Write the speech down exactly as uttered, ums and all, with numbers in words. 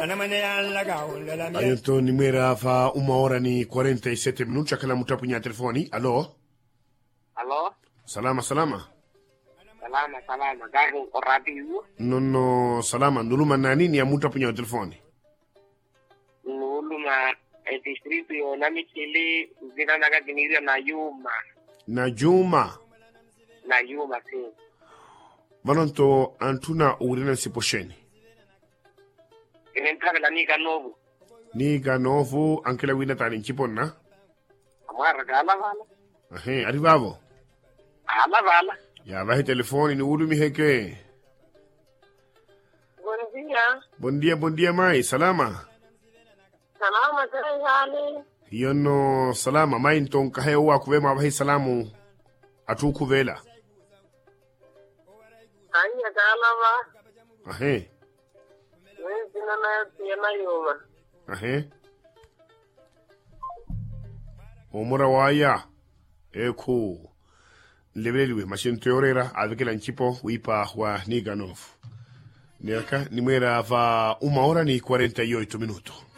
Aiuto nimera fa uma hora ni quaranta e sette minuti kala mutapunya telefoni. Alo? Alo? Salama salama. Salama salama. Gago radio. Nonno salama nduluma na nini ya mutapunya telefoni? Nuluma e distrito yo na Michele zina naga giniria na Yuma. Na Juma. Na Yuma si. Vanonto antuna urina siposheni. Inentrabe la Niga Novo. Niga Novo anche la guida tani chiponna? Amara gala vala. Ahe, arrivavo. Ala vala. Ya vai telefoni ni ulu mi heke. Buon dia. Buon dia, buon dia mai, salama. Salama kare hali. Yono salama mai nton kahe wa kuvema vai salamu atu kuvela. Anya gala va. Ahe. Zina na Tiana Yuma. Ahe. Omora waya. Eko. Lebeleliwe machine teorera avec l'anchipo wipa wa Niganov. Niaka nimera va uma hora ni quarenta e oito minutos.